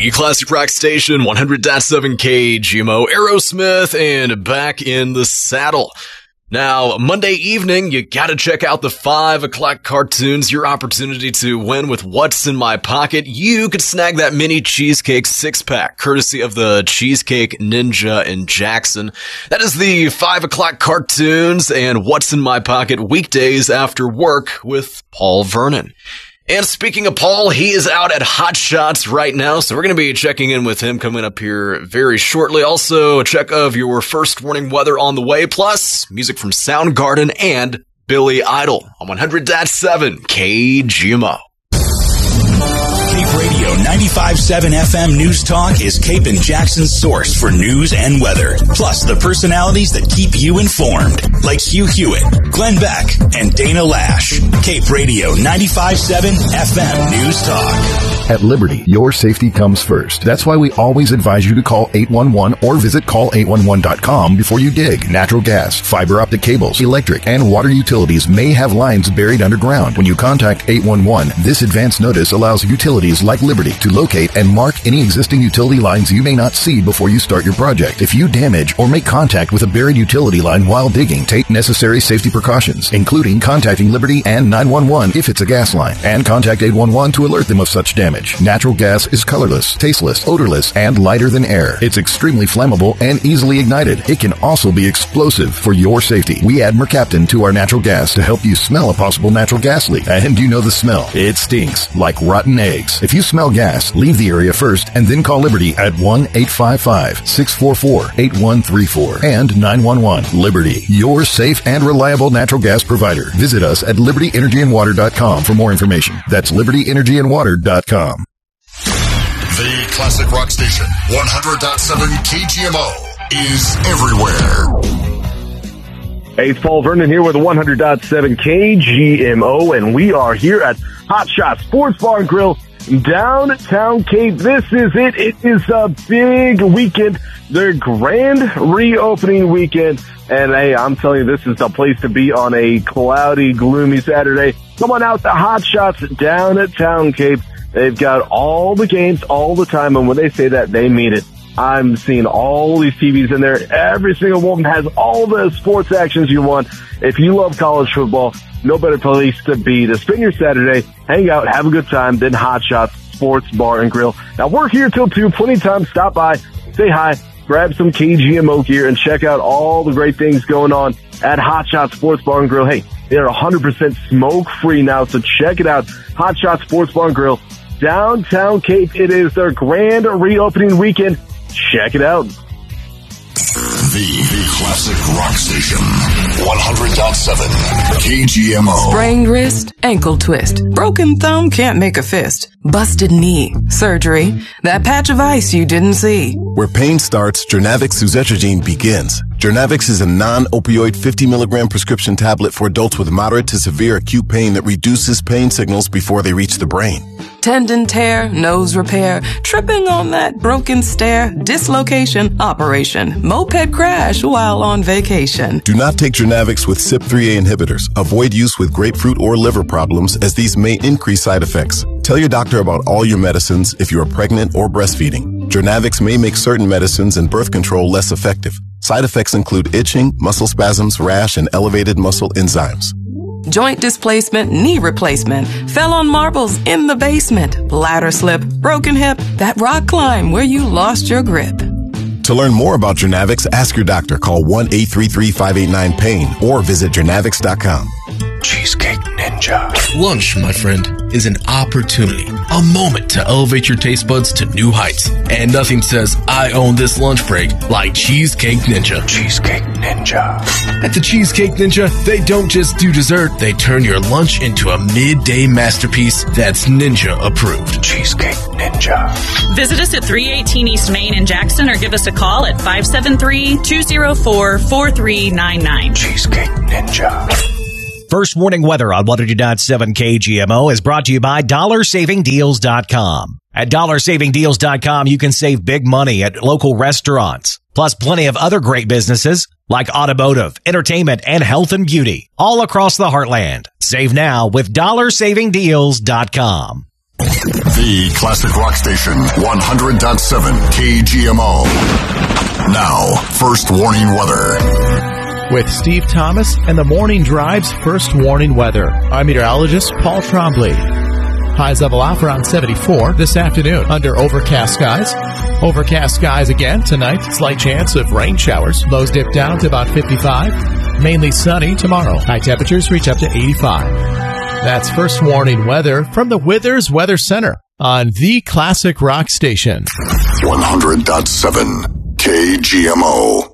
The Classic Rock Station, 100.7 KGMO, Aerosmith, and back in the saddle. Now, Monday evening, you gotta check out the 5 o'clock cartoons, your opportunity to win with What's in My Pocket. You could snag that mini cheesecake 6-pack, courtesy of the Cheesecake Ninja in Jackson. That is the 5 o'clock cartoons and What's in My Pocket weekdays after work with Paul Vernon. And speaking of Paul, he is out at Hot Shots right now, so we're going to be checking in with him coming up here very shortly. Also, a check of your first warning weather on the way, plus music from Soundgarden and Billy Idol on 100.7 KGMO. Cape Radio 95.7 FM News Talk is Cape and Jackson's source for news and weather, plus the personalities that keep you informed, like Hugh Hewitt, Glenn Beck, and Dana Lash. Cape Radio 95.7 FM News Talk. At Liberty, your safety comes first. That's why we always advise you to call 811 or visit call811.com before you dig. Natural gas, fiber optic cables, electric, and water utilities may have lines buried underground. When you contact 811, this advance notice allows utilities like Liberty to locate and mark any existing utility lines you may not see before you start your project. If you damage or make contact with a buried utility line while digging, take necessary safety precautions, including contacting Liberty and 911 if it's a gas line, and contact 811 to alert them of such damage. Natural gas is colorless, tasteless, odorless, and lighter than air. It's extremely flammable and easily ignited. It can also be explosive. For your safety, we add Mercaptan to our natural gas to help you smell a possible natural gas leak. And you know the smell. It stinks like rotten eggs. If you smell gas, leave the area first and then call Liberty at 1-855-644-8134 and 911. Liberty, your safe and reliable natural gas provider. Visit us at libertyenergyandwater.com for more information. That's libertyenergyandwater.com. The Classic Rock Station, 100.7 KGMO, is everywhere. Hey, it's Paul Vernon here with 100.7 KGMO, and we are here at Hot Shot Sports Bar and Grill, downtown Cape. This is it. It is a big weekend, their grand reopening weekend. And hey, I'm telling you, this is the place to be on a cloudy, gloomy Saturday. Come on out to Hot Shots downtown Cape. They've got all the games all the time. And when they say that, they mean it. I'm seeing all these TVs in there. Every single one has all the sports actions you want. If you love college football, no better place to be to spend your Saturday, hang out, have a good time, then Hot Shots Sports Bar and Grill. Now, we're here till 2, plenty of time. Stop by, say hi, grab some KGMO gear, and check out all the great things going on at Hot Shots Sports Bar and Grill. Hey, they're 100% smoke-free now, so check it out. Hot Shots Sports Bar and Grill, downtown Cape. It is their grand reopening weekend. Check it out. The Classic Rock Station, 100.7 KGMO. Sprained wrist, ankle twist, broken thumb, can't make a fist, busted knee, surgery, that patch of ice you didn't see. Where pain starts, Jernavix suzetrigine begins. Jernavix is a non-opioid 50 milligram prescription tablet for adults with moderate to severe acute pain that reduces pain signals before they reach the brain. Tendon tear, nose repair, tripping on that broken stair, dislocation, operation, moped crash while on vacation. Do not take Jernavix with CYP3A inhibitors. Avoid use with grapefruit or liver problems, as these may increase side effects. Tell your doctor about all your medicines if you are pregnant or breastfeeding. Jernavix may make certain medicines and birth control less effective. Side effects include itching, muscle spasms, rash, and elevated muscle enzymes. Joint displacement, knee replacement, fell on marbles in the basement, ladder slip, broken hip, that rock climb where you lost your grip. To learn more about Jernavix, ask your doctor. Call 1-833-589-PAIN or visit jernavix.com. Cheesecake Ninja. Lunch, my friend, is an opportunity, a moment to elevate your taste buds to new heights. And nothing says, I own this lunch break like Cheesecake Ninja. Cheesecake Ninja. At the Cheesecake Ninja, they don't just do dessert, they turn your lunch into a midday masterpiece that's ninja approved. Cheesecake Ninja. Visit us at 318 East Main in Jackson or give us a call at 573-204-4399. Cheesecake Ninja. First warning weather on 100.7 KGMO is brought to you by DollarSavingDeals.com. At DollarSavingDeals.com, you can save big money at local restaurants, plus plenty of other great businesses like automotive, entertainment, and health and beauty all across the heartland. Save now with DollarSavingDeals.com. The Classic Rock Station, 100.7 KGMO. Now, first warning weather. With Steve Thomas and the Morning Drive's first warning weather. I'm meteorologist Paul Trombley. Highs level off around 74 this afternoon under overcast skies. Overcast skies again tonight. Slight chance of rain showers. Lows dip down to about 55. Mainly sunny tomorrow. High temperatures reach up to 85. That's first warning weather from the Withers Weather Center on the Classic Rock Station. 100.7 KGMO.